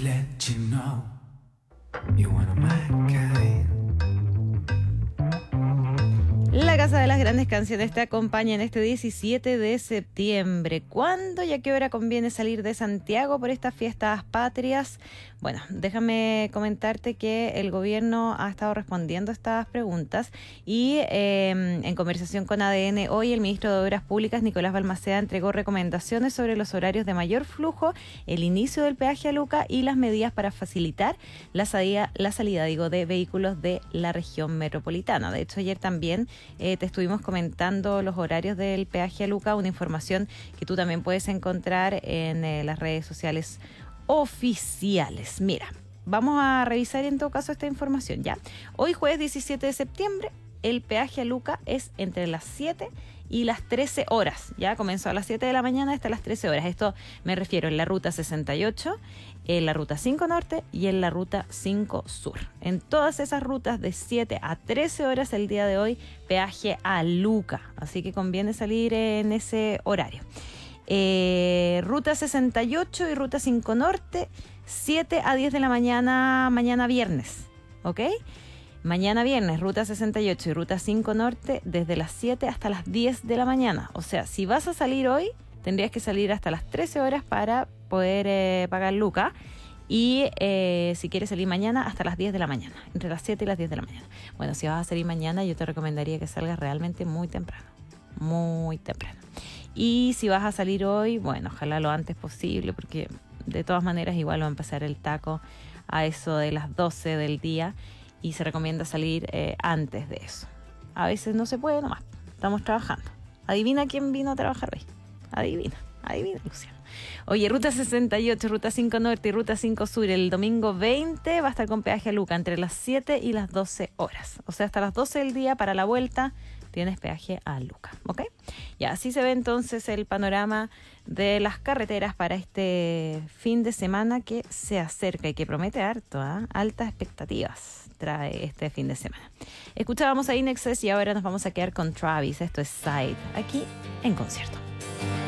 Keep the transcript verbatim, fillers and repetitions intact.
let you know you're one of my kind. La Casa de las Grandes Canciones te acompaña en este diecisiete de septiembre. ¿Cuándo y a qué hora conviene salir de Santiago por estas fiestas patrias? Bueno, déjame comentarte que el gobierno ha estado respondiendo a estas preguntas y eh, en conversación con A D N hoy el ministro de Obras Públicas, Nicolás Balmaceda, entregó recomendaciones sobre los horarios de mayor flujo, el inicio del peaje a Luca y las medidas para facilitar la salida, la salida digo, de vehículos de la región metropolitana. De hecho, ayer también Eh, te estuvimos comentando los horarios del peaje a Luca, una información que tú también puedes encontrar en eh, las redes sociales oficiales. Mira, vamos a revisar en todo caso esta información ya. Hoy jueves diecisiete de septiembre, el peaje a Luca es entre las siete y las trece horas. Ya comenzó a las siete de la mañana hasta las trece horas. Esto me refiero en la ruta sesenta y ocho, en la ruta cinco Norte y en la ruta cinco Sur. En todas esas rutas de siete a trece horas el día de hoy, peaje a Luca. Así que conviene salir en ese horario. Eh, ruta sesenta y ocho y ruta cinco Norte, siete a diez de la mañana, mañana viernes. ¿Ok? Mañana viernes, ruta sesenta y ocho y ruta cinco Norte, desde las siete hasta las diez de la mañana. O sea, si vas a salir hoy, tendrías que salir hasta las trece horas para poder eh, pagar Luca. Y eh, si quieres salir mañana, hasta las diez de la mañana, entre las siete y las diez de la mañana. Bueno, si vas a salir mañana, yo te recomendaría que salgas realmente muy temprano. Muy temprano. Y si vas a salir hoy, bueno, ojalá lo antes posible, porque de todas maneras igual va a empezar el taco a eso de las doce del día. Y se recomienda salir eh, antes de eso. A veces no se puede nomás. Estamos trabajando. Adivina quién vino a trabajar hoy. Adivina, adivina, Luciano. Oye, ruta sesenta y ocho, ruta cinco Norte y ruta cinco Sur, el domingo veinte va a estar con peaje a Luca entre las siete y las doce horas. O sea, hasta las doce del día para la vuelta tienes peaje a Luca, ¿ok? Ya, así se ve entonces el panorama de las carreteras para este fin de semana que se acerca y que promete harto, ¿eh? Altas expectativas trae este fin de semana. Escuchábamos a Inexes y ahora nos vamos a quedar con Travis. Esto es Side, aquí en concierto.